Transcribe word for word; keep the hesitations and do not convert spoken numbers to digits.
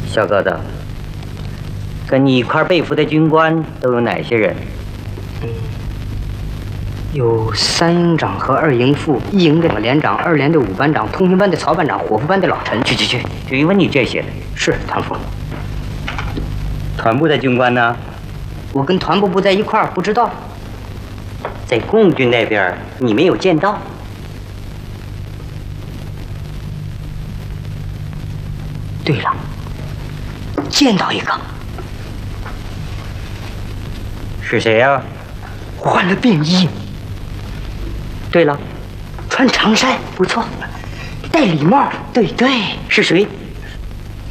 小个子，跟你一块被俘的军官都有哪些人？ 嗯，有三营长和二营副，一营的连长，二连的五班长，通讯班的曹班长，伙夫班的老陈。 去去去，追问你这些的。 是团副。 团部的军官呢？ 我跟团部不在一块儿，不知道。 在共军那边，你没有见到？ 对了，见到一个。 是谁呀、啊？ 换了便衣。 对了， 穿长衫，不错。戴礼帽，对对。 是谁？